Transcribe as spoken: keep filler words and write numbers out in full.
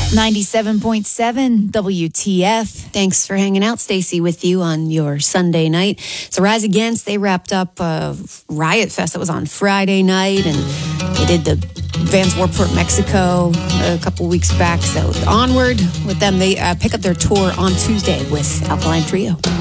ninety-seven point seven W T F. Thanks for hanging out, Stacey, with you on your Sunday night. So Rise Against, they wrapped up a Riot Fest that was on Friday night, and they did the Vans Warped Tour Mexico a couple weeks back. So onward with them. They uh, pick up their tour on Tuesday with Alkaline Trio.